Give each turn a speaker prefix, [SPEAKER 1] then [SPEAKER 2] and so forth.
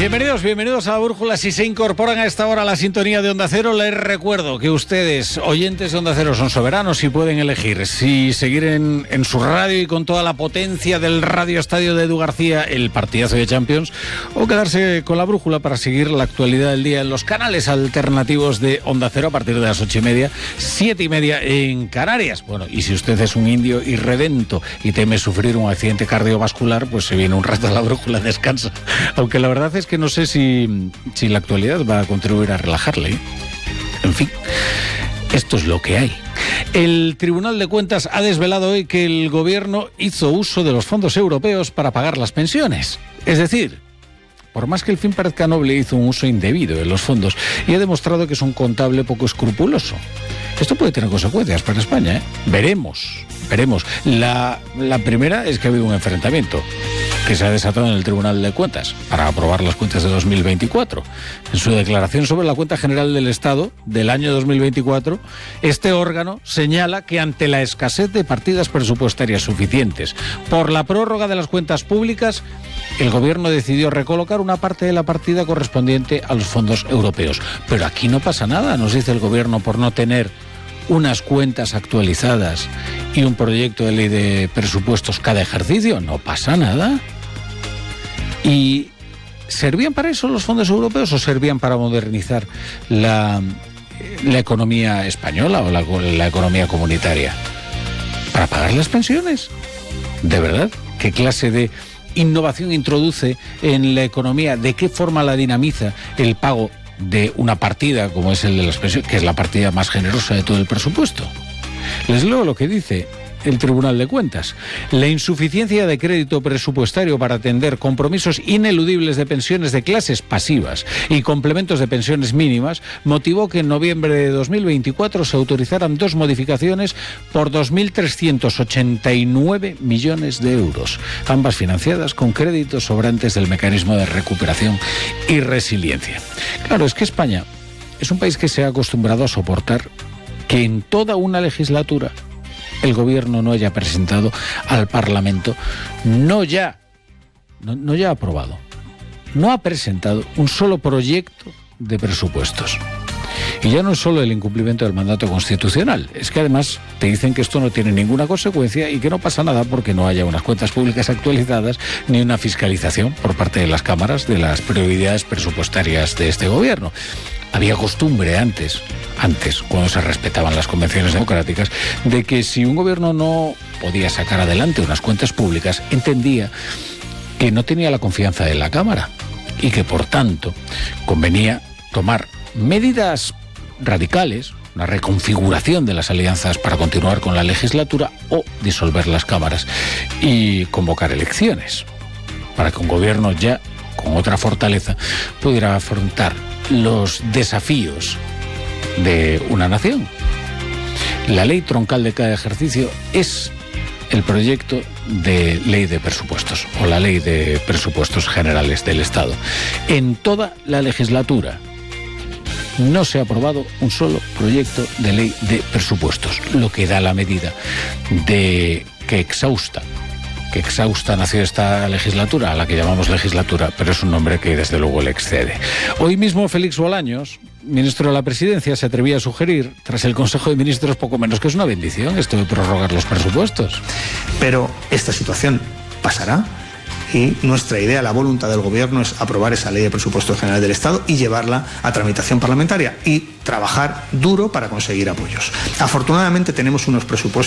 [SPEAKER 1] Bienvenidos a la Brújula. Si se incorporan a esta hora a la sintonía de Onda Cero, les recuerdo que ustedes, oyentes de Onda Cero, son soberanos y pueden elegir si seguir en su radio y con toda la potencia del Radio Estadio de Edu García el partidazo de Champions, o quedarse con la Brújula para seguir la actualidad del día en los canales alternativos de Onda Cero a partir de las 8:30, 7:30 en Canarias. Bueno, y si usted es un indio irredento y teme sufrir un accidente cardiovascular, pues se viene un rato a la Brújula, descansa. Aunque la verdad es que no sé si la actualidad va a contribuir a relajarle, ¿eh? En fin, esto es lo que hay. El Tribunal de Cuentas ha desvelado hoy que el gobierno hizo uso de los fondos europeos para pagar las pensiones. Es decir, por más que el fin parezca noble, hizo un uso indebido de los fondos y ha demostrado que es un contable poco escrupuloso. Esto puede tener consecuencias para España, ¿eh? Veremos. La primera es que ha habido un enfrentamiento que se ha desatado en el Tribunal de Cuentas para aprobar las cuentas de 2024. En su declaración sobre la Cuenta General del Estado del año 2024, este órgano señala que ante la escasez de partidas presupuestarias suficientes por la prórroga de las cuentas públicas, el gobierno decidió recolocar una parte de la partida correspondiente a los fondos europeos. Pero aquí no pasa nada, nos dice el gobierno, por no tener unas cuentas actualizadas y un proyecto de ley de presupuestos cada ejercicio. No pasa nada. ¿Y servían para eso los fondos europeos o servían para modernizar la economía española o la economía comunitaria? ¿Para pagar las pensiones? ¿De verdad? ¿Qué clase de innovación introduce en la economía? ¿De qué forma la dinamiza el pago de una partida como es el de las pensiones, que es la partida más generosa de todo el presupuesto? Les leo lo que dice el Tribunal de Cuentas. La insuficiencia de crédito presupuestario para atender compromisos ineludibles de pensiones de clases pasivas y complementos de pensiones mínimas motivó que en noviembre de 2024 se autorizaran dos modificaciones por 2.389 millones de euros, ambas financiadas con créditos sobrantes del mecanismo de recuperación y resiliencia. Claro, es que España es un país que se ha acostumbrado a soportar que en toda una legislatura el gobierno no haya presentado al Parlamento, no ya aprobado, no ha presentado un solo proyecto de presupuestos. Y ya no es solo el incumplimiento del mandato constitucional, es que además te dicen que esto no tiene ninguna consecuencia y que no pasa nada porque no haya unas cuentas públicas actualizadas ni una fiscalización por parte de las cámaras de las prioridades presupuestarias de este gobierno. Había costumbre antes, cuando se respetaban las convenciones democráticas, de que si un gobierno no podía sacar adelante unas cuentas públicas, entendía que no tenía la confianza de la Cámara y que, por tanto, convenía tomar medidas radicales, una reconfiguración de las alianzas para continuar con la legislatura o disolver las cámaras y convocar elecciones, para que un gobierno ya con otra fortaleza pudiera afrontar los desafíos de una nación. La ley troncal de cada ejercicio es el proyecto de ley de presupuestos o la ley de presupuestos generales del Estado. En toda la legislatura no se ha aprobado un solo proyecto de ley de presupuestos, lo que da la medida de que exhausta nació esta legislatura, a la que llamamos legislatura, pero es un nombre que desde luego le excede. Hoy mismo Félix Bolaños, ministro de la Presidencia, se atrevía a sugerir, tras el Consejo de Ministros, poco menos que es una bendición esto de prorrogar los presupuestos.
[SPEAKER 2] Pero esta situación pasará y nuestra idea, la voluntad del Gobierno es aprobar esa ley de presupuesto general del Estado y llevarla a tramitación parlamentaria y trabajar duro para conseguir apoyos. Afortunadamente tenemos unos presupuestos